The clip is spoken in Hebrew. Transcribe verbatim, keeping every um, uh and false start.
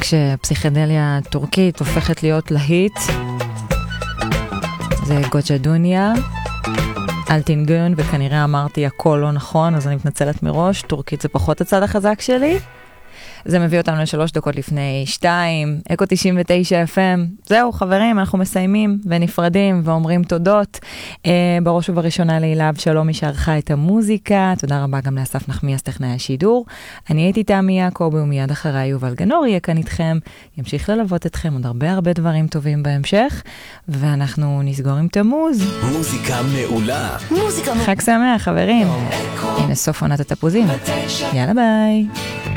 כשפסיכדליה טורקית הופכת להיות להיט. זה גוג'ה דוניה, אלטינגון, וכנראה אמרתי הכל לא נכון, אז אני מתנצלת מראש, טורקית זה פחות הצד החזק שלי. זה מביא אותנו לשלוש דקות לפני שתיים, אקו תשעים ותשע אף אם. זהו חברים, אנחנו מסיימים ונפרדים ואומרים תודות. אה, בראש ובראשונה להילב שלומי שערכה את המוזיקה, תודה רבה גם לאסף נחמיאס טכנאי השידור. אני הייתי תמי יעקבי ומיד אחריי יובל גנור יהיה כאן איתכם, ימשיך ללוות אתכם עוד הרבה הרבה דברים טובים בהמשך, ואנחנו נסגור עם תמוז. מוזיקה מעולה. חג שמח חברים. הנה סוף עונת התפוזים. יאללה ביי.